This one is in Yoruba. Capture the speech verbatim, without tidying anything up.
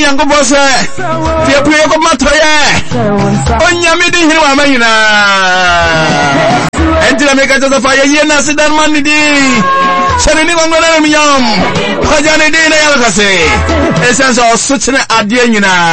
yango bose tie puye ko matoye onyame di hiri wa mayina entira meka jaza fa ye na sidan man di shareni ngongona mi yam khajane di na yalkase esenso suchne adie nyina